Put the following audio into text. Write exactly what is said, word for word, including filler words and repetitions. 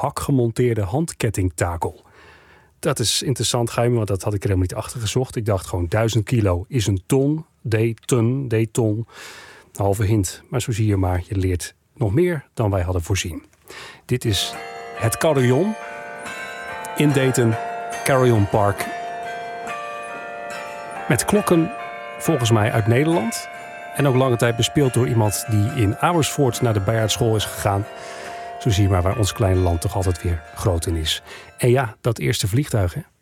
hakgemonteerde handkettingtakel. Dat is interessant, Geheim, want dat had ik er helemaal niet achter gezocht. Ik dacht gewoon duizend kilo is een ton, D-ton, D-ton. Halve hint, maar zo zie je maar, je leert nog meer dan wij hadden voorzien. Dit is het Carillon in Dayton, Carillon Park. Met klokken volgens mij uit Nederland. En ook lange tijd bespeeld door iemand die in Amersfoort naar de Bayardschool is gegaan. Zo zie je maar waar ons kleine land toch altijd weer groot in is. En ja, dat eerste vliegtuig, hè?